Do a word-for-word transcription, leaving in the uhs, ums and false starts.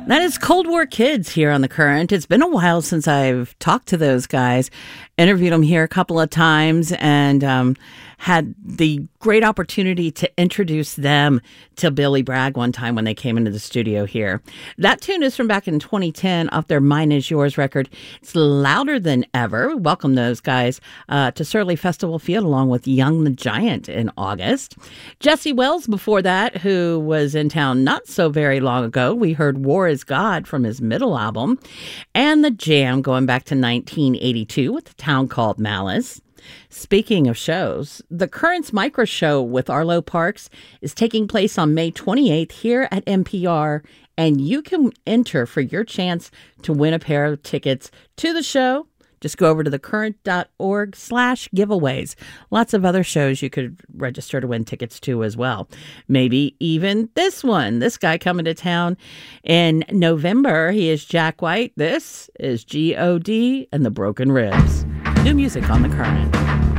That is Cold War Kids here on The Current. It's been a while since I've talked to those guys, interviewed them here a couple of times, and um, had the great opportunity to introduce them to Billy Bragg one time when they came into the studio here. That tune is from back in twenty ten off their Mine Is Yours record. It's Louder Than Ever. Welcome those guys uh, to Surly Festival Field along with Young the Giant in August. Jesse Wells before that, who was in town not so very long ago. We heard War Is God from his middle album. And The Jam going back to nineteen eighty-two with A Town Called Malice. Speaking of shows, the Current's Micro Show with Arlo Parks is taking place on May twenty-eighth here at N P R, and you can enter for your chance to win a pair of tickets to the show. Just go over to thecurrent.org slash giveaways. Lots of other shows you could register to win tickets to as well. Maybe even this one. This guy coming to town in November. He is Jack White. This is G O D and the Broken Ribs. New music on The Current.